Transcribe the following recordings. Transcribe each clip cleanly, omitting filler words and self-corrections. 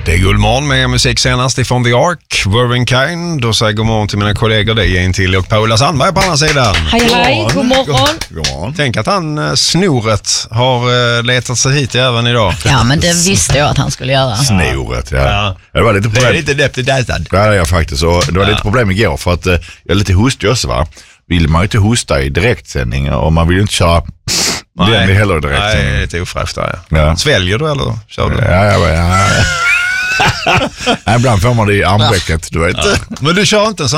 Det är Guldmorgon med musik senast ifrån The Ark, Warren Kine. Då säger god morgon till mina kollegor, det är en till och Paula Sandberg på andra sidan. Hej, god morgon. God morgon. Tänk att han, Snoret, har letat sig hit även idag. Ja, men det visste jag att han skulle göra. Snoret, ja. Det var lite problem. Det är lite depp i dejtad. Ja, det är jag faktiskt. Och det var lite problem igår för att jag är lite hostig också, va? Vill man ju inte hosta i direktsändning och man vill ju inte köra den i heller direktsändning. Nej, lite ofräscht där. Ja. Sväljer du eller kör du? Ja. Ibland får man det i armvecket, du vet. Ja. Men du kör inte en sån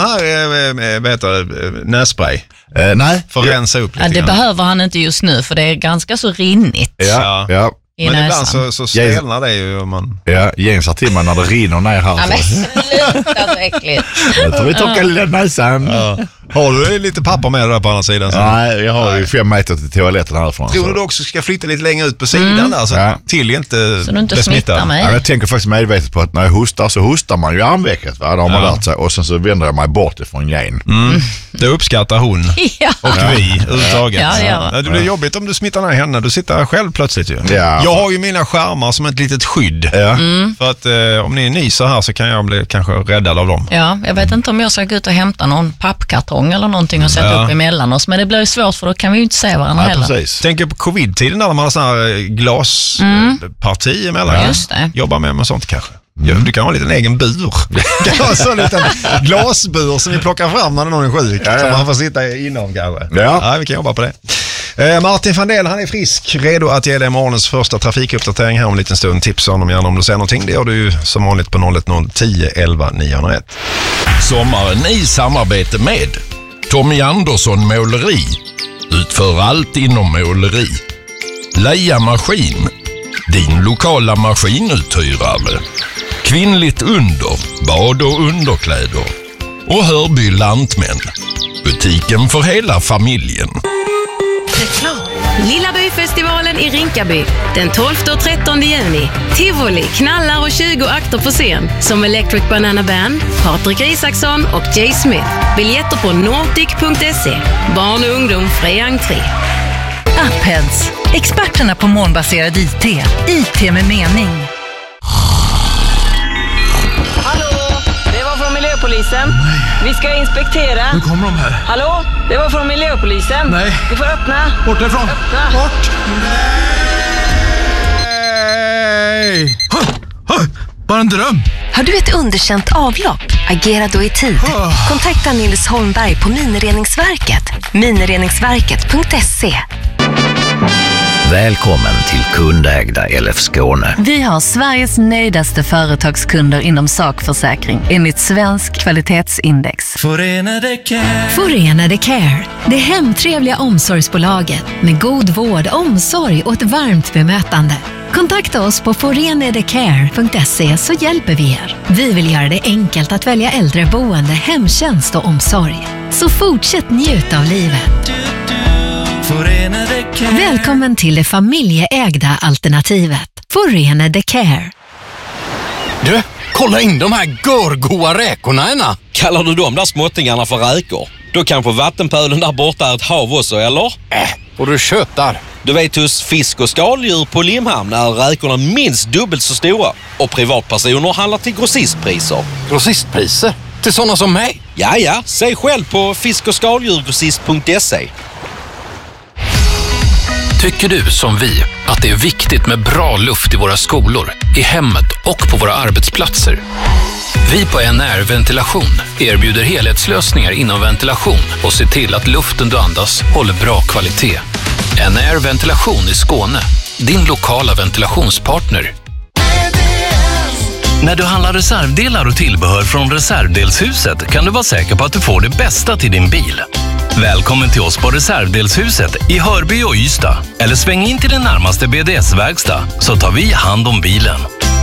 här nässpray? Nej. För att rensa upp lite det grann. Behöver han inte just nu, för det är ganska så rinnigt. Ja. Men ibland så stelnar det ju om man... Ja, gensar till mig när det rinner ner här. Ja, men sluta så äckligt. Jag tror vi torkar lilla näsan. Ja. Har du lite papper med där på andra sidan? Så? Nej, jag har ju 5 meter till toaletten härifrån. Tror du också ska flytta lite längre ut på sidan där, så till inte så du inte smittar mig? Ja, jag tänker faktiskt medvetet på att när jag hostar så hostar man ju armvecket, va? Det har man lärt sig. Och sen så vänder jag mig bort ifrån gen. Det uppskattar hon och vi överhuvudtaget. Ja. Det blir jobbigt om du smittar ner henne. Du sitter själv plötsligt ju. Ja. Jag har ju mina skärmar som ett litet skydd. Ja. För att om ni nyser här så kan jag bli kanske räddad av dem. Ja, jag vet inte om jag ska gå ut och hämta någon pappkartong eller någonting och sätta upp emellan oss. Men det blir ju svårt, för då kan vi ju inte se varandra heller. Precis. Tänker på covid-tiden när man har sådana här glasparti emellan. Ja, just det. Jobba med sånt kanske. Ja, du kan ha en liten egen bur. Du kan ha en sån liten glasbur som vi plockar fram när någon är sjuk. Så man får sitta inom kanske. Ja, vi kan jobba på det. Martin Fandel, han är frisk, redo att ge dig morgonens första trafikuppdatering här om en liten stund. Tipsa honom gärna om du säger någonting. Det gör du som vanligt på 010 10 11 901. Sommaren i samarbete med Tommy Andersson Måleri. Utför allt inom måleri. Leia Maskin, din lokala maskinuthyrare. Kvinnligt under, bad och underkläder. Och Hörby Lantmän, butiken för hela familjen. Lilla Byfestivalen i Rinkaby den 12 och 13 juni. Tivoli, knallar och 20 akter på scen som Electric Banana Band, Patrik Isaksson och Jay Smith. Biljetter på nordic.se. Barn och ungdom fri entré. Appheads, experterna på molnbaserad IT. IT med mening. Hallå, det var från miljöpolisen. Nej. Vi ska inspektera. Nu kommer de här. Hallå, det var från miljöpolisen. Nej. Du får öppna. Bort därifrån. Öppna. Bort. Nej! Bara en dröm. Har du ett underkänt avlopp? Agera då i tid. Kontakta Nils Holmberg på Minireningsverket. Minireningsverket.se. Välkommen till kundägda LF Skåne. Vi har Sveriges nöjdaste företagskunder inom sakförsäkring enligt Svensk kvalitetsindex. Förenade Care. Förenade Care. Det hemtrevliga omsorgsbolaget med god vård, omsorg och ett varmt bemötande. Kontakta oss på forenadecare.se så hjälper vi er. Vi vill göra det enkelt att välja äldreboende, hemtjänst och omsorg. Så fortsätt njuta av livet. Välkommen till det familjeägda alternativet. Förenade Care. Du, kolla in de här görgoa räkorna ena. Kallar du de där småttingarna för räkor? Då kanske vattenpölen där borta är ett hav också, eller? Och du köttar. Du vet, hos fisk- och skaldjur på Limhamn är räkorna minst dubbelt så stora. Och privatpersoner handlar till grossistpriser. Grossistpriser? Till sådana som mig? Ja, säg själv på fisk- och skaldjurgrossist.se. Tycker du som vi att det är viktigt med bra luft i våra skolor, i hemmet och på våra arbetsplatser? Vi på NR Ventilation erbjuder helhetslösningar inom ventilation och ser till att luften du andas håller bra kvalitet. NR Ventilation i Skåne, din lokala ventilationspartner. När du handlar reservdelar och tillbehör från Reservdelshuset kan du vara säker på att du får det bästa till din bil. Välkommen till oss på Reservdelshuset i Hörby och Ystad. Eller sväng in till den närmaste BDS-verkstad så tar vi hand om bilen.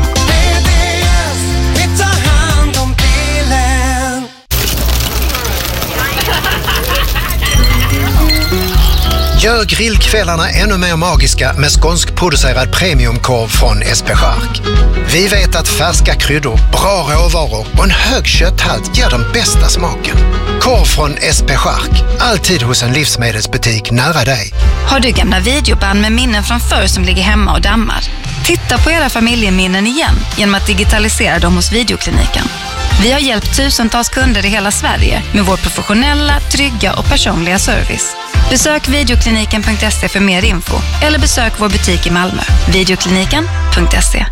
Gör grillkvällarna ännu mer magiska med skånskproducerad premiumkorv från SP Chark. Vi vet att färska kryddor, bra råvaror och en hög kötthalt ger den bästa smaken. Korv från SP Chark, alltid hos en livsmedelsbutik nära dig. Har du gamla videoband med minnen från förr som ligger hemma och dammar? Titta på era familjeminnen igen genom att digitalisera dem hos Videokliniken. Vi har hjälpt tusentals kunder i hela Sverige med vår professionella, trygga och personliga service. Besök videokliniken.se för mer info eller besök vår butik i Malmö. Videokliniken.se.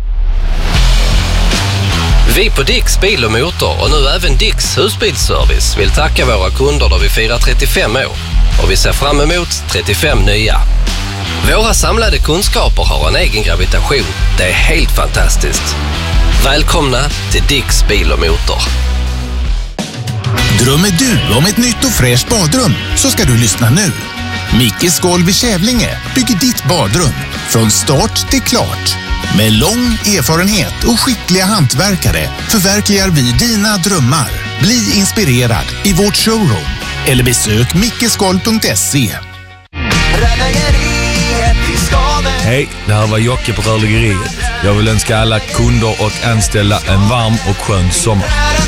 Vi på Dicks Bil och Motor och nu även Dicks Husbilsservice vill tacka våra kunder då vi firar 35 år och vi ser fram emot 35 nya. Våra samlade kunskaper har en egen gravitation. Det är helt fantastiskt. Välkomna till Dicks Bil och Motor. Drömmer du om ett nytt och fräscht badrum så ska du lyssna nu. Mickes Golv i Kävlinge bygger ditt badrum från start till klart. Med lång erfarenhet och skickliga hantverkare förverkligar vi dina drömmar. Bli inspirerad i vårt showroom eller besök mickesgolv.se. Hej, det här var Jocke på Rörläggeriet. Jag vill önska alla kunder och anställda en varm och skön sommar.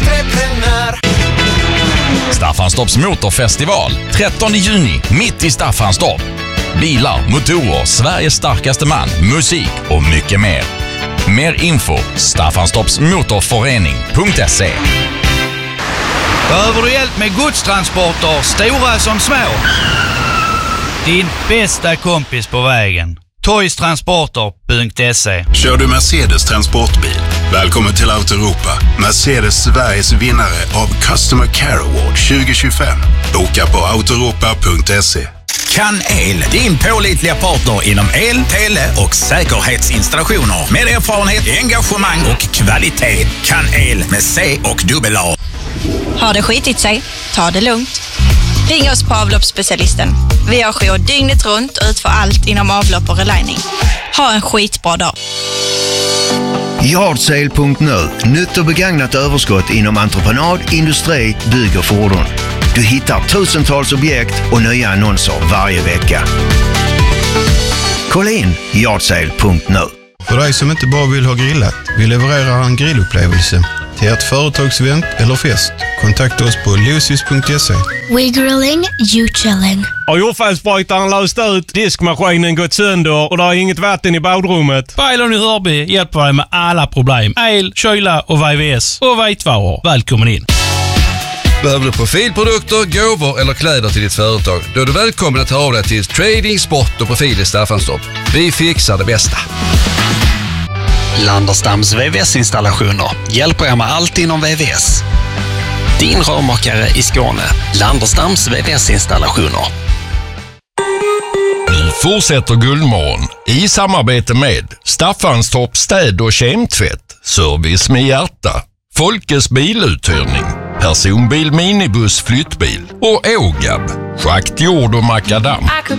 Staffanstorps motorfestival 13 juni mitt i Staffanstorp. Bilar, motorer, Sveriges starkaste man, musik och mycket mer. Mer info staffanstorpsmotorförening.se. Behöver du hjälp med godstransporter, stora som små? Din bästa kompis på vägen. Toystransporter.se. Kör du Mercedes transportbil? Välkommen till Autoeuropa. Mercedes Sveriges vinnare av Customer Care Award 2025. Boka på autoeuropa.se. Kan El, din pålitliga partner inom el, tele och säkerhetsinstallationer. Med erfarenhet, engagemang och kvalitet. Kan El med C och dubbel A. Har det skitit sig? Ta det lugnt. Ring oss på avloppsspecialisten. Vi har jour dygnet runt och utför allt inom avlopp och relining. Ha en skitbra dag. Yardsale.nu. Nytt och begagnat överskott inom entreprenad, industri, bygg och fordon. Du hittar tusentals objekt och nya annonser varje vecka. Kolla in Yardsale.nu. För dig som inte bara vill ha grillat, vi levererar en grillupplevelse till ert företagsevent eller fest. Kontakta oss på lucis.se. We grilling, you chilling. Har jordfelsbrytaren löst ut, diskmaskinen gått sönder och det är inget vatten i badrummet? Pajlon i Hörby hjälper dig med alla problem. El, kyla och VVS och vitvaror. Välkommen in. Behöver du profilprodukter, gåvor eller kläder till ditt företag? Då är du välkommen att ta av dig till Trading, Sport och Profil i Staffanstorp. Vi fixar det bästa. Landerstams VVS-installationer hjälper er med allt inom VVS. Din rörmakare i Skåne. Landerstams VVS-installationer. Nu fortsätter Guldmorgon i samarbete med Staffanstorp städ- och kemtvätt, service med hjärta, Folkes biluthyrning, personbil, minibuss, flyttbil och Ågab, schakt, jord och makadam.